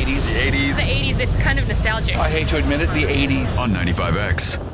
80s. The 80s. The 80s, it's kind of nostalgic. I hate to admit it, the 80s. On 95X.